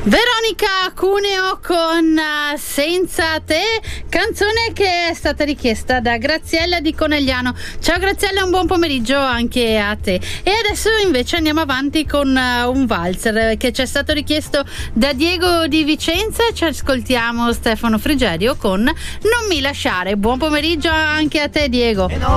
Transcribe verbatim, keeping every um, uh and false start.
Veronica Cuneo con uh, Senza te, canzone che è stata richiesta da Graziella di Conegliano. Ciao Graziella, un buon pomeriggio anche a te. E adesso invece andiamo avanti con uh, un valzer che ci è stato richiesto da Diego di Vicenza. Ci ascoltiamo Stefano Frigerio con Non mi lasciare. Buon pomeriggio anche a te, Diego.